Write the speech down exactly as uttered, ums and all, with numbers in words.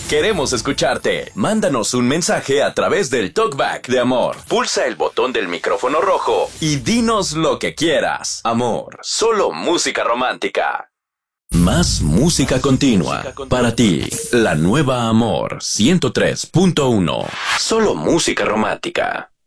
Queremos escucharte. Mándanos un mensaje a través del Talkback de Amor. Pulsa el botón del micrófono rojo y dinos lo que quieras. Amor, solo música romántica. Más música continua para ti. La nueva Amor ciento tres punto uno. Solo música romántica.